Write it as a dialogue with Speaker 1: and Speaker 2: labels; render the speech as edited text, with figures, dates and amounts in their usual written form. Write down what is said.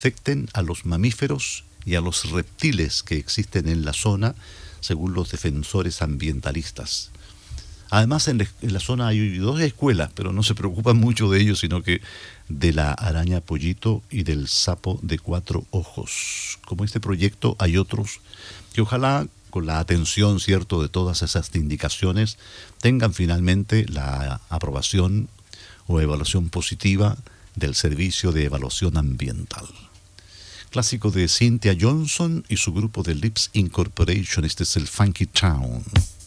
Speaker 1: afecten a los mamíferos y a los reptiles que existen en la zona, según los defensores ambientalistas. Además, en la zona hay dos escuelas, pero no se preocupan mucho de ellos, sino que de la araña pollito y del sapo de cuatro ojos. Como este proyecto, hay otros que ojalá, con la atención, cierto, de todas esas indicaciones, tengan finalmente la aprobación o evaluación positiva del Servicio de Evaluación Ambiental. Clásico de Cynthia Johnson y su grupo de Lips Incorporation. Este es el Funky Town.